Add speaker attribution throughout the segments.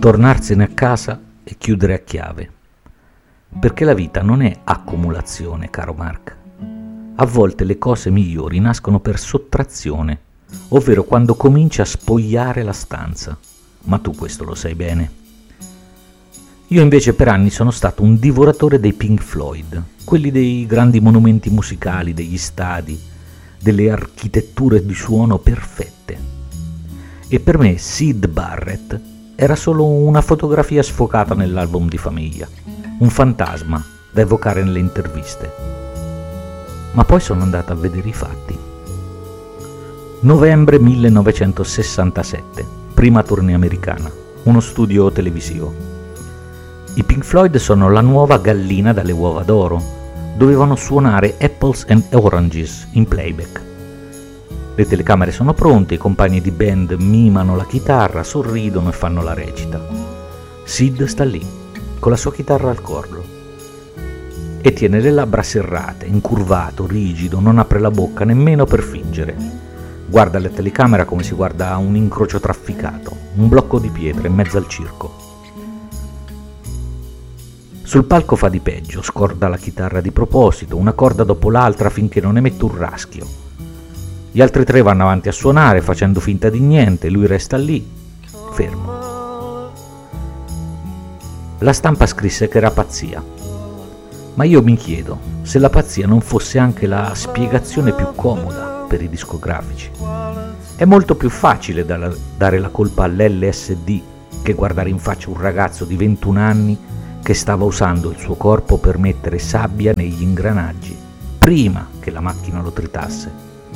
Speaker 1: tornarsene a casa e chiudere a chiave. Perché la vita non è accumulazione, caro Mark. A volte le cose migliori nascono per sottrazione, ovvero quando cominci a spogliare la stanza. Ma tu questo lo sai bene. Io invece per anni sono stato un divoratore dei Pink Floyd, quelli dei grandi monumenti musicali, degli stadi, delle architetture di suono perfette. E per me Syd Barrett era solo una fotografia sfocata nell'album di famiglia, un fantasma da evocare nelle interviste. Ma poi sono andato a vedere i fatti. Novembre 1967, prima tournée americana, uno studio televisivo. I Pink Floyd sono la nuova gallina dalle uova d'oro. Dovevano suonare Apples and Oranges in playback. Le telecamere sono pronte, i compagni di band mimano la chitarra, sorridono e fanno la recita. Syd sta lì, con la sua chitarra al collo, e tiene le labbra serrate, incurvato, rigido, non apre la bocca nemmeno per fingere. Guarda la telecamera come si guarda un incrocio trafficato, un blocco di pietre in mezzo al circo. Sul palco fa di peggio, scorda la chitarra di proposito, una corda dopo l'altra finché non emette un raschio. Gli altri tre vanno avanti a suonare facendo finta di niente, lui resta lì, fermo. La stampa scrisse che era pazzia, ma io mi chiedo se la pazzia non fosse anche la spiegazione più comoda per i discografici. È molto più facile dare la colpa all'LSD che guardare in faccia un ragazzo di 21 anni che stava usando il suo corpo per mettere sabbia negli ingranaggi, prima che la macchina lo tritasse.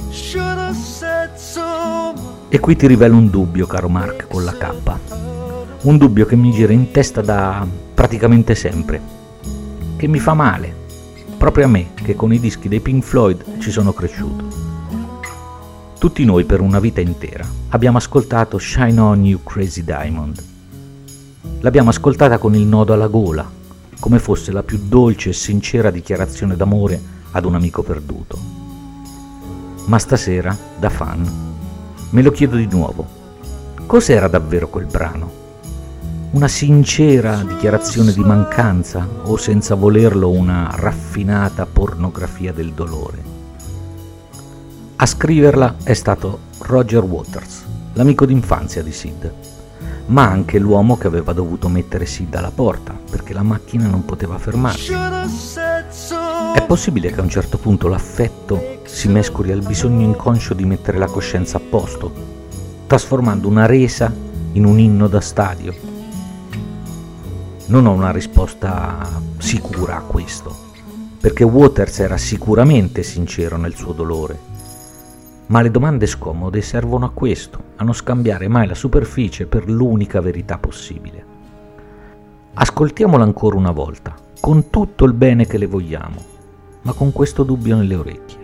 Speaker 1: E qui ti rivelo un dubbio, caro Mark con la K. Un dubbio che mi gira in testa da praticamente sempre, che mi fa male, proprio a me, che con i dischi dei Pink Floyd ci sono cresciuto. Tutti noi per una vita intera abbiamo ascoltato Shine On You Crazy Diamond. L'abbiamo ascoltata con il nodo alla gola, come fosse la più dolce e sincera dichiarazione d'amore ad un amico perduto. Ma stasera, da fan, me lo chiedo di nuovo. Cos'era davvero quel brano? Una sincera dichiarazione di mancanza o, senza volerlo, una raffinata pornografia del dolore? A scriverla è stato Roger Waters, l'amico d'infanzia di Syd, ma anche l'uomo che aveva dovuto mettere Syd alla porta perché la macchina non poteva fermarsi. È possibile che a un certo punto l'affetto si mescoli al bisogno inconscio di mettere la coscienza a posto, trasformando una resa in un inno da stadio? Non ho una risposta sicura a questo, perché Waters era sicuramente sincero nel suo dolore. Ma le domande scomode servono a questo, a non scambiare mai la superficie per l'unica verità possibile. Ascoltiamola ancora una volta, con tutto il bene che le vogliamo, ma con questo dubbio nelle orecchie.